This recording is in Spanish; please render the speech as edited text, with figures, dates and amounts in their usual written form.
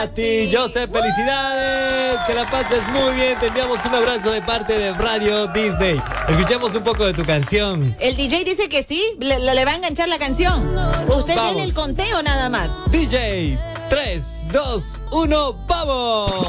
A ti, Joseph, felicidades, que la pases muy bien, te enviamos un abrazo de parte de Radio Disney. Escuchemos un poco de tu canción. El DJ dice que sí, le va a enganchar la canción. Usted tiene el conteo nada más. DJ, 3, 2, 1, ¡vamos!